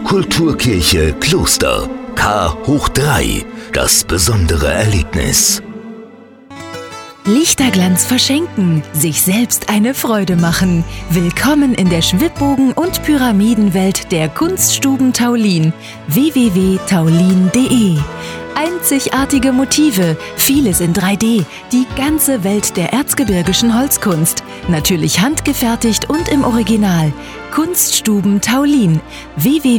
Kulturkirche Kloster. K hoch 3. Das besondere Erlebnis. Lichterglanz verschenken, sich selbst eine Freude machen. Willkommen in der Schwibbogen- und Pyramidenwelt der Kunststuben Taulin. www.taulin.de. Einzigartige Motive, vieles in 3D, die ganze Welt der erzgebirgischen Holzkunst. Natürlich handgefertigt und im Original. Kunststuben Taulin. www